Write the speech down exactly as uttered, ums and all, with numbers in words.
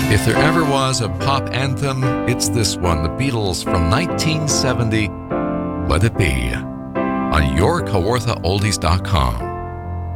If there ever was a pop anthem, it's this one, the Beatles from nineteen seventy, Let It Be, on your Kawartha Oldies dot com.